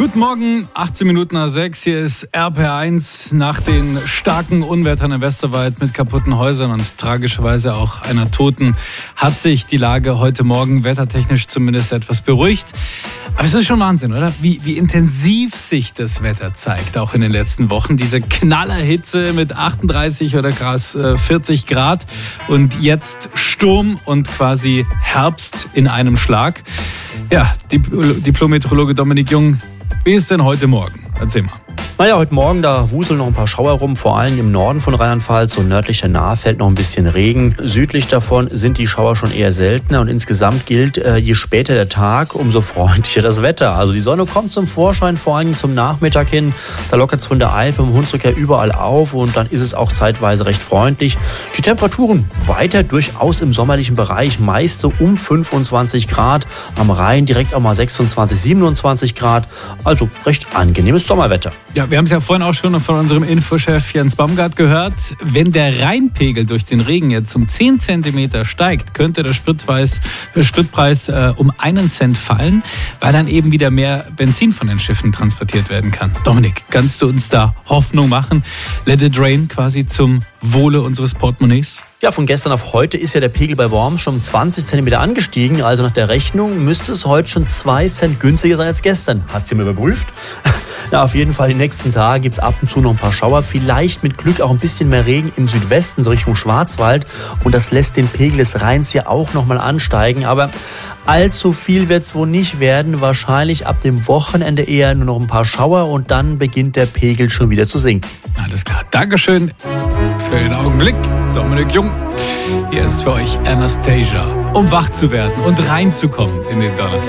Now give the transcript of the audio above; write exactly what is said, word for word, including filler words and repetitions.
Guten Morgen, achtzehn Minuten nach sechs. Hier ist R P R eins. Nach den starken Unwettern im Westerwald mit kaputten Häusern und tragischerweise auch einer Toten hat sich die Lage heute Morgen wettertechnisch zumindest etwas beruhigt. Aber es ist schon Wahnsinn, oder? Wie, wie intensiv sich das Wetter zeigt, auch in den letzten Wochen. Diese Knallerhitze mit achtunddreißig oder krass vierzig Grad und jetzt Sturm und quasi Herbst in einem Schlag. Ja, Diplom-Meteorologe Dominik Jung, wie ist denn heute Morgen? Erzähl mal. Naja, heute Morgen, da wuseln noch ein paar Schauer rum, vor allem im Norden von Rheinland-Pfalz und nördlich der Nahe fällt noch ein bisschen Regen. Südlich davon sind die Schauer schon eher seltener und insgesamt gilt, je später der Tag, umso freundlicher das Wetter. Also die Sonne kommt zum Vorschein, vor allem zum Nachmittag hin. Da lockert es von der Eifel im Hunsrück ja überall auf und dann ist es auch zeitweise recht freundlich. Die Temperaturen weiter durchaus im sommerlichen Bereich, meist so um fünfundzwanzig Grad. Am Rhein direkt auch mal sechsundzwanzig, siebenundzwanzig Grad. Also recht angenehmes Sommerwetter. Ja, wir haben es ja vorhin auch schon von unserem Infochef Jens Baumgart gehört. Wenn der Rheinpegel durch den Regen jetzt um zehn Zentimeter steigt, könnte der Spritpreis, der Spritpreis äh, um einen Cent fallen, weil dann eben wieder mehr Benzin von den Schiffen transportiert werden kann. Dominik, kannst du uns da Hoffnung machen? Let it rain quasi zum Wohle unseres Portemonnaies? Ja, von gestern auf heute ist ja der Pegel bei Worms schon um zwanzig Zentimeter angestiegen. Also nach der Rechnung müsste es heute schon zwei Cent günstiger sein als gestern. Hat sie mir überprüft? Ja, auf jeden Fall die nächsten Tage gibt es ab und zu noch ein paar Schauer. Vielleicht mit Glück auch ein bisschen mehr Regen im Südwesten, so Richtung Schwarzwald. Und das lässt den Pegel des Rheins ja auch nochmal ansteigen. Aber allzu viel wird es wohl nicht werden. Wahrscheinlich ab dem Wochenende eher nur noch ein paar Schauer. Und dann beginnt der Pegel schon wieder zu sinken. Alles klar. Dankeschön für den Augenblick, Dominik Jung. Hier ist für euch Anastasia, um wach zu werden und reinzukommen in den Donnerstag.